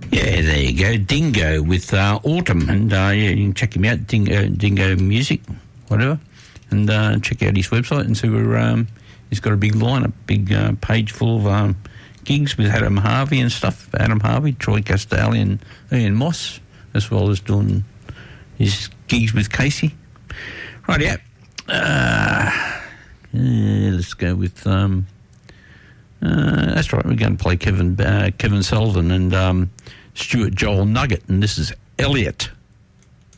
Yeah, there you go. Dingo with Autumn. And, yeah, you can check him out, Dingo Music, whatever. And check out his website and see where he's got a big lineup, big page full of gigs with Adam Harvey and stuff. Adam Harvey, Troy Castelli and Ian Moss, as well as doing his gigs with Casey. Right, yeah. Let's go with... that's right, we're going to play Kevin Sullivan and Stuart Joel Nugget, and this is Elliot.